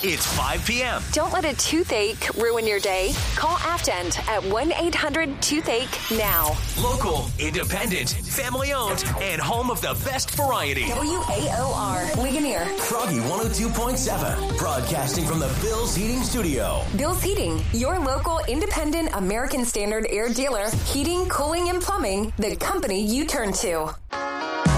It's 5 p.m. Don't let a toothache ruin your day. Call Aftend at 1-800-TOOTHACHE now. Local, independent, family-owned, and home of the best variety. WAOR, Ligonier. Froggy 102.7, broadcasting from the Bill's Heating Studio. Bill's Heating, your local independent American Standard air dealer. Heating, cooling, and plumbing, the company you turn to.